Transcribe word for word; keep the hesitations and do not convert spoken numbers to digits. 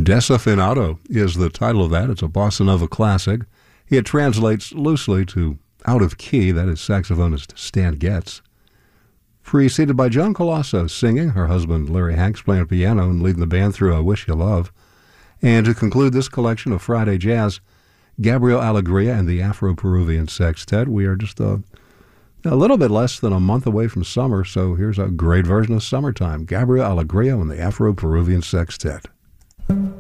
Desafinado is the title of that. It's a bossa nova classic. It translates loosely to out of key, that is saxophonist Stan Getz. Preceded by Joan Colosso singing, her husband Larry Hanks playing piano and leading the band through I Wish You Love. And to conclude this collection of Friday Jazz, Gabriel Alegria and the Afro-Peruvian Sextet. We are just a, a little bit less than a month away from summer, so here's a great version of Summertime. Gabriel Alegria and the Afro-Peruvian Sextet.